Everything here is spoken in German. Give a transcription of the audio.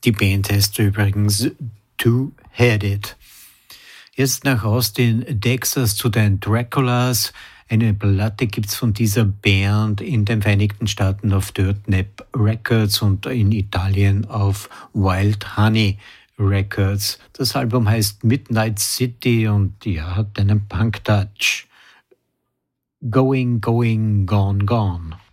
Die Band heißt übrigens Two-Headed. Jetzt nach Austin, Texas zu den Draculas. Eine Platte gibt's von dieser Band in den Vereinigten Staaten auf Dirt Nap Records und in Italien auf Wild Honey Records. Das Album heißt Midnight City und ja, hat einen Punk-Touch. Going, going, gone, gone.